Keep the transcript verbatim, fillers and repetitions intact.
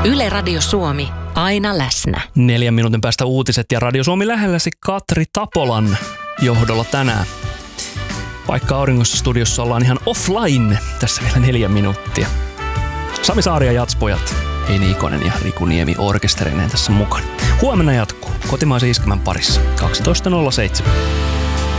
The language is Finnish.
Yle Radio Suomi, aina läsnä. Neljän minuutin päästä uutiset ja Radio Suomi lähelläsi Katri Tapolan johdolla tänään. Vaikka Auringossa studiossa ollaan ihan offline, tässä vielä neljä minuuttia. Sami Saari ja Jatspojat, Heini Ikonen ja Riku Niemi orkesterineen tässä mukana. Huomenna jatkuu kotimaisen iskelmän parissa kaksitoista nolla seitsemän.